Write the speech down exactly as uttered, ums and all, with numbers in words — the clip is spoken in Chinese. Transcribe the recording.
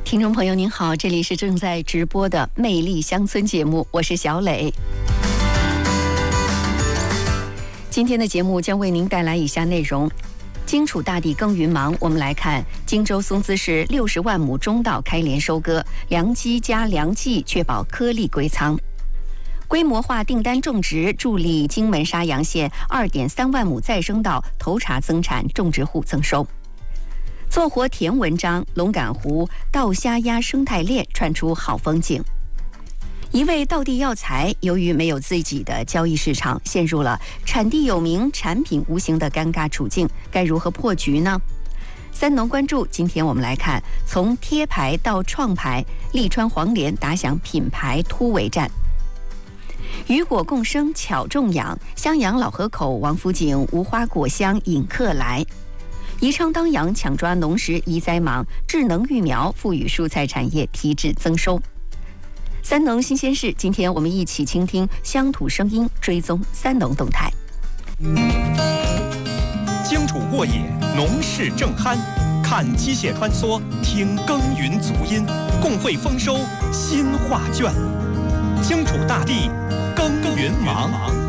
听众朋友您好，这里是正在直播的《魅力乡村》节目，我是小磊。今天的节目将为您带来以下内容：荆楚大地耕耘忙，我们来看荆州松滋市六十万亩中稻开镰收割，良机加良计确保颗粒归仓。规模化订单种植助力荆门沙洋县二点三万亩再生稻头茬增产，种植户增收。做活田文章，龙岗湖稻虾鸭生态链串出好风景。一位稻地药材，由于没有自己的交易市场，陷入了产地有名、产品无形的尴尬处境，该如何破局呢？三农关注，今天我们来看从贴牌到创牌，利川黄连打响品牌突围战。与果共生巧种养，襄阳老河口王府井无花果香引客来。宜昌当阳抢抓农时移栽忙，智能育苗赋予蔬菜产业提质增收。三农新鲜事，今天我们一起倾听乡土声音，追踪三农动态。 荆楚沃野，农事正酣，看机械穿梭，听耕耘足音，共绘丰收新画卷。荆楚大地耕耘忙。